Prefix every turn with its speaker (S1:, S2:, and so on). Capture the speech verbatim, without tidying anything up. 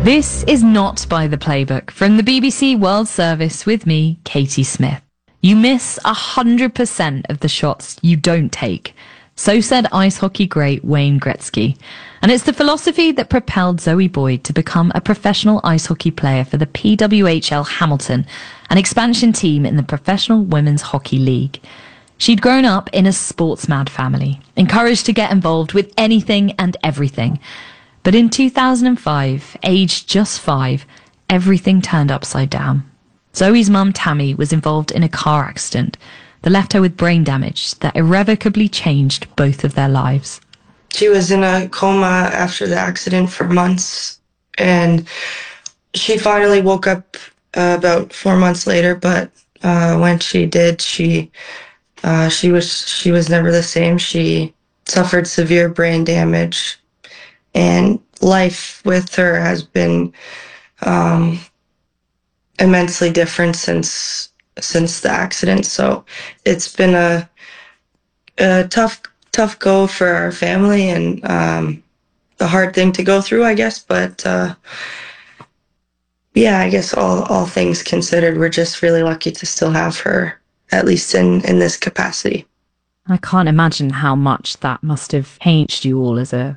S1: This is not by the playbook from the B B C World Service with me, Katie Smith. You miss one hundred percent of the shots you don't take. So said ice hockey great Wayne Gretzky. And it's the philosophy that propelled Zoe Boyd to become a professional ice hockey player for the P W H L Hamilton, an expansion team in the Professional Women's Hockey League. She'd grown up in a sports-mad family, encouraged to get involved with anything and everything. But in two thousand five, aged just five, everything turned upside down. Zoe's mum, Tammy, was involved in a car accident that left her with brain damage that irrevocably changed both of their lives.
S2: She was in a coma after the accident for months, and she finally woke up uh, about four months later, but uh, when she did, she uh, she was she was never the same. She suffered severe brain damage, and life with her has been um, immensely different since since the accident. So it's been a, a tough tough go for our family, and um, a hard thing to go through, I guess. But uh, yeah, I guess all all things considered, we're just really lucky to still have her, at least in in this capacity.
S1: I can't imagine how much that must have changed you all as a